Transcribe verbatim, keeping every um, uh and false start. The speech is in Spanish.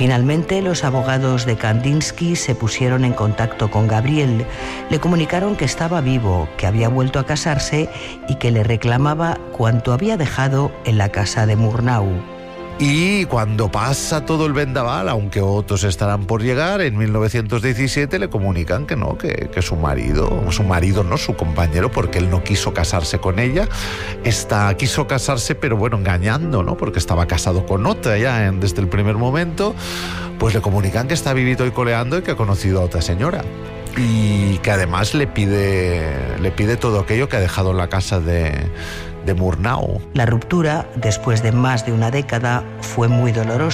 Finalmente, los abogados de Kandinsky se pusieron en contacto con Gabriel. Le comunicaron que estaba vivo, que había vuelto a casarse y que le reclamaba cuanto había dejado en la casa de Murnau. Y cuando pasa todo el vendaval, aunque otros estarán por llegar, en mil novecientos diecisiete le comunican que no, que, que su marido, su marido no, su compañero, porque él no quiso casarse con ella, está, quiso casarse, pero bueno, engañando, ¿no? Porque estaba casado con otra ya en, desde el primer momento, pues le comunican que está vivito y coleando y que ha conocido a otra señora. Y que además le pide, le pide todo aquello que ha dejado en la casa de, de Murnau. La ruptura, después de más de una década, fue muy dolorosa.